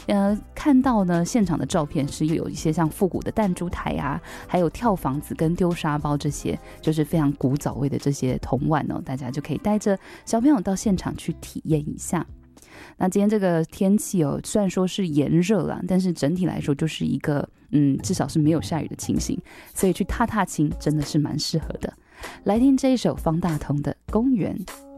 看到呢现场的照片是有一些像复古的弹珠台啊，还有跳房子跟丢沙包，这些就是非常古早味的这些童玩哦，大家就可以带着小朋友到现场去体验一下。那今天这个天气哦，虽然说是炎热啦，但是整体来说就是一个至少是没有下雨的情形，所以去踏踏青真的是蛮适合的。来听这一首方大同的《公园》。